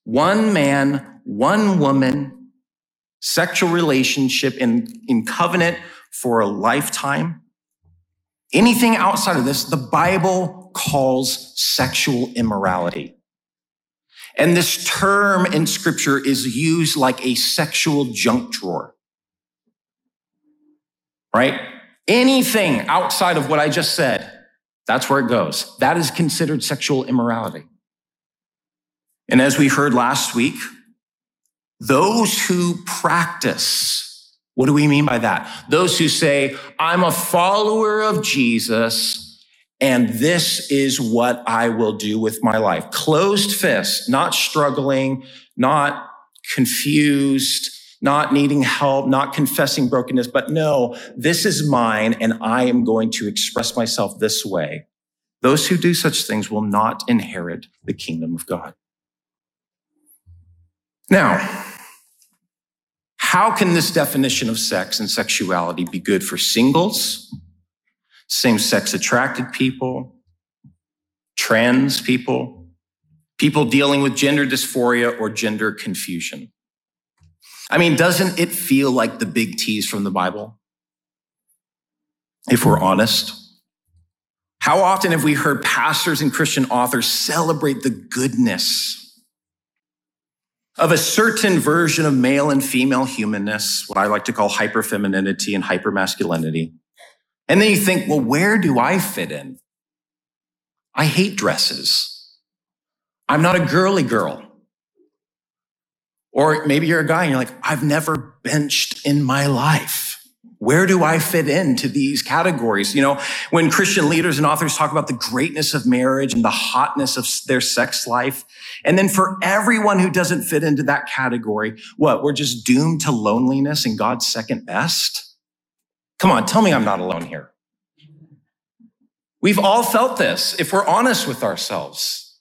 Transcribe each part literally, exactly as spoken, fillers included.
one man, one woman, sexual relationship in, in covenant for a lifetime. Anything outside of this, the Bible calls sexual immorality. And this term in Scripture is used like a sexual junk drawer, right? Anything outside of what I just said, that's where it goes. That is considered sexual immorality. And as we heard last week, those who practice, what do we mean by that? Those who say, I'm a follower of Jesus, and this is what I will do with my life. Closed fist, not struggling, not confused, not needing help, not confessing brokenness, but no, this is mine, and I am going to express myself this way. Those who do such things will not inherit the kingdom of God. Now, how can this definition of sex and sexuality be good for singles, same-sex attracted people, trans people, people dealing with gender dysphoria or gender confusion? I mean, doesn't it feel like the big T's from the Bible? If we're honest. How often have we heard pastors and Christian authors celebrate the goodness of a certain version of male and female humanness, what I like to call hyperfemininity and hypermasculinity? And then you think, well, where do I fit in? I hate dresses. I'm not a girly girl. Or maybe you're a guy and you're like, I've never benched in my life. Where do I fit into these categories? You know, when Christian leaders and authors talk about the greatness of marriage and the hotness of their sex life, and then for everyone who doesn't fit into that category, what, we're just doomed to loneliness and God's second best? Come on, tell me I'm not alone here. We've all felt this, if we're honest with ourselves.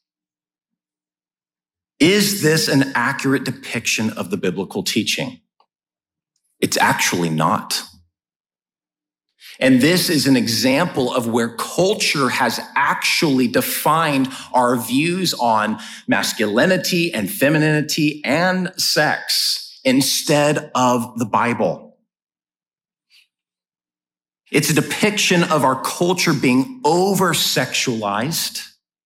Is this an accurate depiction of the biblical teaching? It's actually not. And this is an example of where culture has actually defined our views on masculinity and femininity and sex instead of the Bible. It's a depiction of our culture being over-sexualized.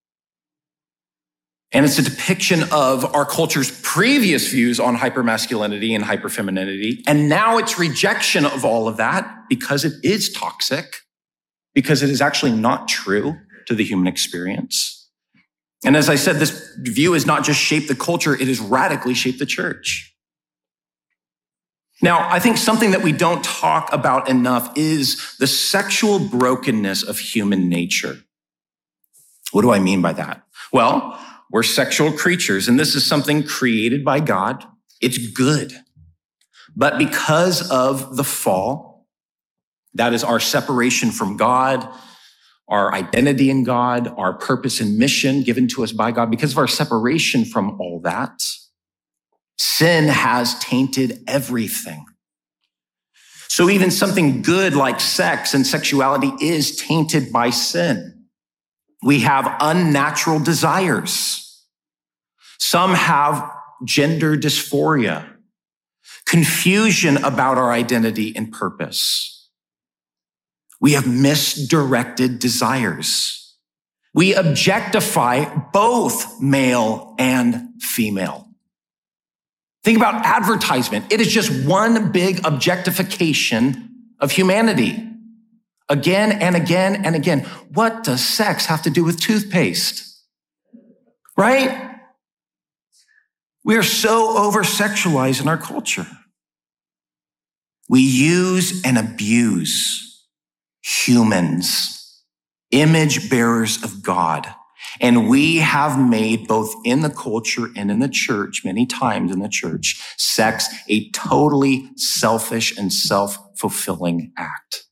And it's a depiction of our culture's previous views on hypermasculinity and hyperfemininity. And now it's rejection of all of that because it is toxic, because it is actually not true to the human experience. And as I said, this view has not just shaped the culture, it has radically shaped the church. Now, I think something that we don't talk about enough is the sexual brokenness of human nature. What do I mean by that? Well, we're sexual creatures, and this is something created by God. It's good. But because of the fall, that is our separation from God, our identity in God, our purpose and mission given to us by God, because of our separation from all that, sin has tainted everything. So even something good like sex and sexuality is tainted by sin. We have unnatural desires. Some have gender dysphoria, confusion about our identity and purpose. We have misdirected desires. We objectify both male and female. Think about advertisement. It is just one big objectification of humanity. Again and again and again. What does sex have to do with toothpaste? Right? We are so over-sexualized in our culture. We use and abuse humans, image bearers of God. And we have made, both in the culture and in the church, many times in the church, sex a totally selfish and self-fulfilling act.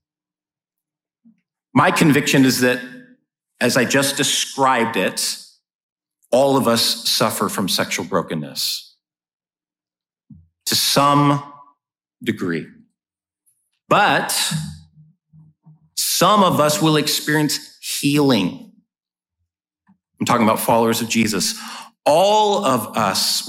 My conviction is that, as I just described it, all of us suffer from sexual brokenness to some degree. But some of us will experience healing. I'm talking about followers of Jesus. All of us